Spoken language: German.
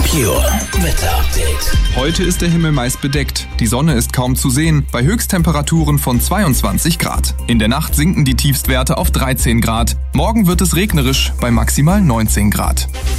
Pure Wetter Update. Heute ist der Himmel meist bedeckt. Die Sonne ist kaum zu sehen, bei Höchsttemperaturen von 22 Grad. In der Nacht sinken die Tiefstwerte auf 13 Grad. Morgen wird es regnerisch bei maximal 19 Grad.